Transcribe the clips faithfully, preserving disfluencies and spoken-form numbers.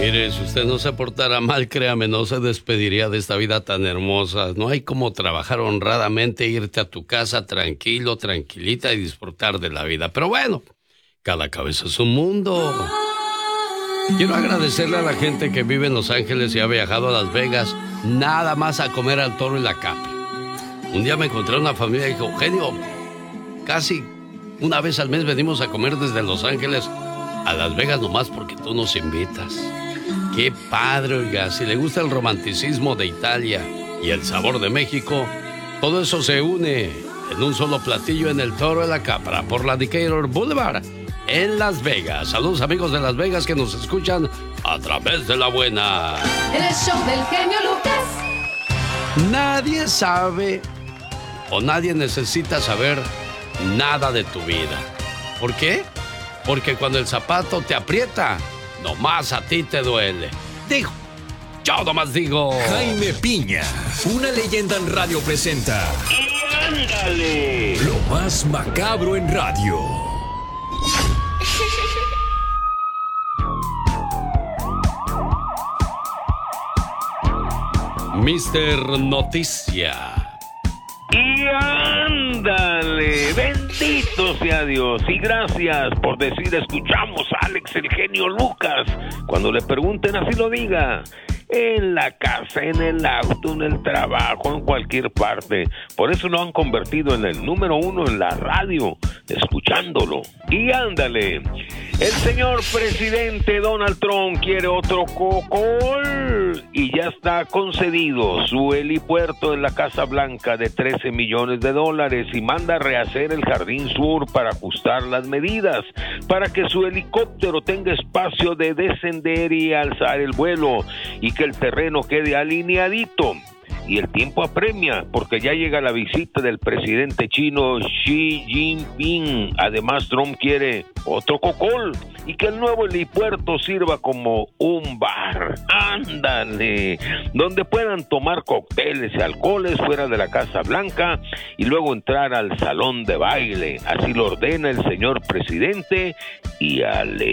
Mire, si usted no se portara mal, créame, no se despediría de esta vida tan hermosa. No hay como trabajar honradamente, irte a tu casa tranquilo, tranquilita y disfrutar de la vida. Pero bueno, cada cabeza es un mundo. Quiero agradecerle a la gente que vive en Los Ángeles y ha viajado a Las Vegas nada más a comer al Toro y la Capri. Un día me encontré una familia y dijo, Eugenio, casi una vez al mes venimos a comer desde Los Ángeles a Las Vegas nomás porque tú nos invitas. Qué padre, oiga, si le gusta el romanticismo de Italia y el sabor de México, todo eso se une en un solo platillo en el Toro de la Capra por la Decatur Boulevard en Las Vegas. Saludos amigos de Las Vegas que nos escuchan a través de la buena. En el show del genio Lucas. Nadie sabe o nadie necesita saber nada de tu vida. ¿Por qué? Porque cuando el zapato te aprieta, nomás a ti te duele. Digo, yo nomás digo. Jaime Piña, una leyenda en radio presenta. ¡Y ándale! Lo más macabro en radio. mister Noticia. ¡Y ándale! ¡Bendito sea Dios! Y gracias por decir, escuchamos a Alex el genio Lucas. Cuando le pregunten, así lo diga. En la casa, en el auto, en el trabajo, en cualquier parte. Por eso lo han convertido en el número uno en la radio, escuchándolo. Y ándale, el señor presidente Donald Trump quiere otro cocol y ya está concedido su helipuerto en la Casa Blanca de trece millones de dólares y manda a rehacer el Jardín Sur para ajustar las medidas, para que su helicóptero tenga espacio de descender y alzar el vuelo y que el terreno quede alineadito. Y el tiempo apremia, porque ya llega la visita del presidente chino Xi Jinping. Además, Trump quiere otro cocol y que el nuevo helipuerto sirva como un bar. ¡Ándale! Donde puedan tomar cócteles y alcoholes fuera de la Casa Blanca y luego entrar al salón de baile. Así lo ordena el señor presidente y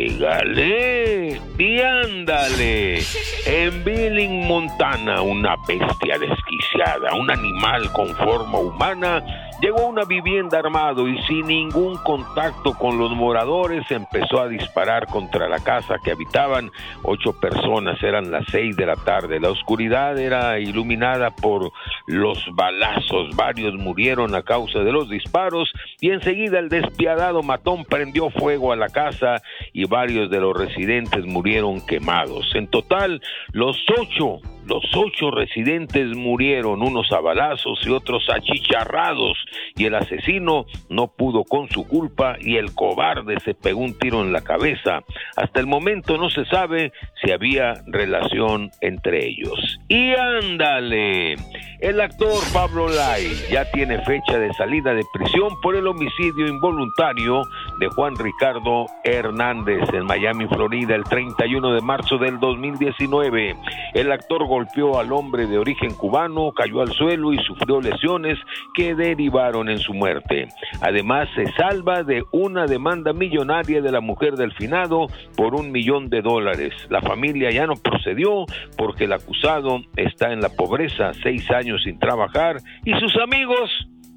alégale. Y ándale. En Billings, Montana, una bestia desquiciada, un animal con forma humana, llegó a una vivienda armado y sin ningún contacto con los moradores empezó a disparar contra la casa que habitaban ocho personas. Eran las seis de la tarde. La oscuridad era iluminada por los balazos. Varios murieron a causa de los disparos y enseguida el despiadado matón prendió fuego a la casa y varios de los residentes murieron quemados. En total, los ocho Los ocho residentes murieron, unos a balazos y otros achicharrados, y el asesino no pudo con su culpa y el cobarde se pegó un tiro en la cabeza. Hasta el momento no se sabe si había relación entre ellos. Y ándale, el actor Pablo Lai ya tiene fecha de salida de prisión por el homicidio involuntario de Juan Ricardo Hernández en Miami, Florida, el treinta y uno de marzo del dos mil diecinueve. El actor golpeó al hombre de origen cubano, cayó al suelo y sufrió lesiones que derivaron en su muerte. Además, se salva de una demanda millonaria de la mujer del finado por un millón de dólares. La familia ya no procedió porque el acusado está en la pobreza, seis años sin trabajar, y sus amigos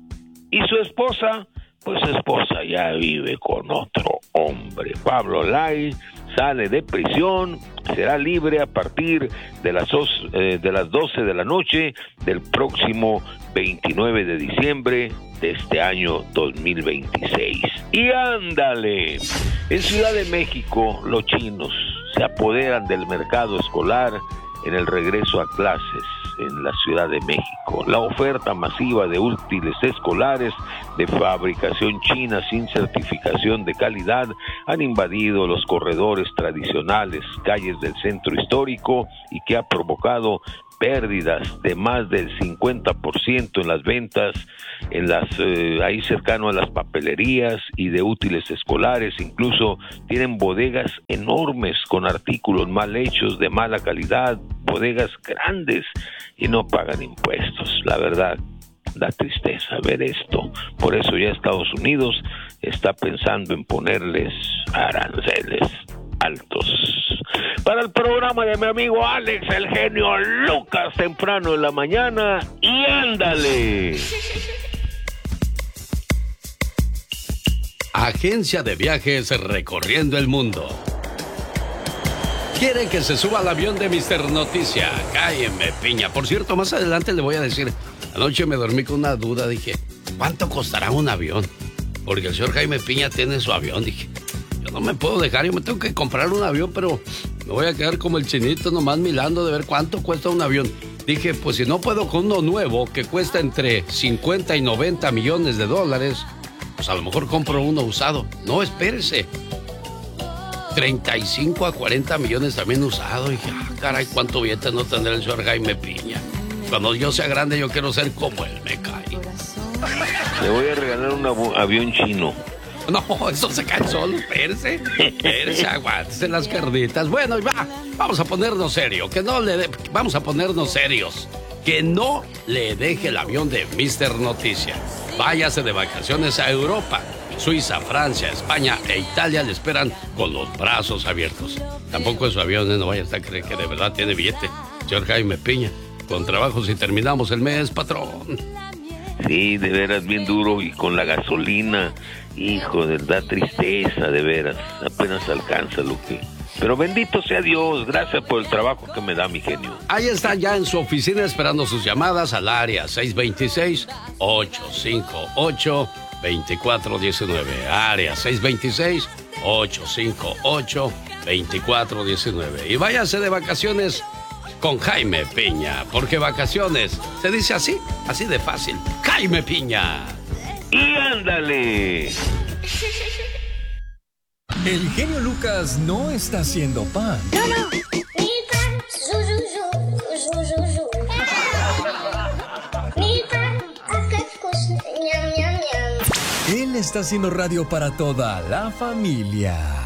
y su esposa, pues su esposa ya vive con otro hombre. Pablo Lai sale de prisión, será libre a partir de las, eh, de las doce de la noche del próximo veintinueve de diciembre de este año dos mil veintiséis. Y ándale, en Ciudad de México los chinos se apoderan del mercado escolar en el regreso a clases en la Ciudad de México. La oferta masiva de útiles escolares de fabricación china sin certificación de calidad han invadido los corredores tradicionales, calles del centro histórico, y que ha provocado pérdidas de más del cincuenta por ciento en las ventas, en las eh, ahí cercano a las papelerías y de útiles escolares. Incluso tienen bodegas enormes con artículos mal hechos, de mala calidad, bodegas grandes, y no pagan impuestos. La verdad, da tristeza ver esto. Por eso ya Estados Unidos está pensando en ponerles aranceles altos. para el programa de mi amigo Alex, el genio Lucas, temprano en la mañana. Y ándale. Agencia de viajes recorriendo el mundo. Quiere que se suba al avión de mister Noticia. Cálleme, piña. Por cierto, más adelante le voy a decir, anoche me dormí con una duda. Dije, ¿cuánto costará un avión? Porque el señor Jaime Piña tiene su avión. Dije, yo no me puedo dejar, yo me tengo que comprar un avión, pero me voy a quedar como el chinito nomás mirando de ver cuánto cuesta un avión. Dije, pues si no puedo con uno nuevo que cuesta entre cincuenta y noventa millones de dólares, pues a lo mejor compro uno usado. No, espérese. treinta y cinco a cuarenta millones también usado. Y dije, ah, caray, cuánto billete no tendrá el señor Jaime Piña. Cuando yo sea grande, yo quiero ser como él, me cae. Le voy a regalar un abu- avión chino. No, eso se cae solo, espérese. Espérese, aguántese las carnitas. Bueno, y va, vamos a ponernos serio. Que no le de, vamos a ponernos serios. Que no le deje el avión de mister Noticia. Váyase de vacaciones a Europa. Suiza, Francia, España e Italia le esperan con los brazos abiertos. Tampoco es su avión, no vaya a estar creyendo que de verdad tiene billete. Señor Jaime Piña, con trabajo si terminamos el mes, patrón. Sí, de veras, bien duro. Y con la gasolina, hijo, de da tristeza, de veras. Apenas alcanza lo que... Pero bendito sea Dios, gracias por el trabajo que me da mi genio. Ahí está ya en su oficina esperando sus llamadas al área seis dos seis, ocho cinco ocho, dos cuatro uno nueve. Área seis dos seis, ocho cinco ocho, dos cuatro uno nueve. Y váyase de vacaciones con Jaime Piña, porque vacaciones se dice así, así de fácil. Jaime Piña. Y ándale. El genio Lucas no está haciendo pan. No, no. Mi pan, zu, zu, zu, zu, zu, zu. Mi pan, hace cos, ñam, ñam, ñam. Él está haciendo radio para toda la familia.